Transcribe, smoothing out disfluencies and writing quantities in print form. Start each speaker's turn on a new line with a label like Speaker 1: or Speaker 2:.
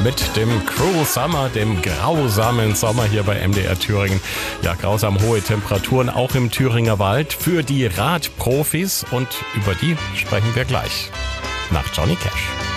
Speaker 1: mit dem Cruel Summer, dem grausamen Sommer hier bei MDR Thüringen. Ja, grausam hohe Temperaturen auch im Thüringer Wald für die Radprofis und über die sprechen wir gleich nach Johnny Cash.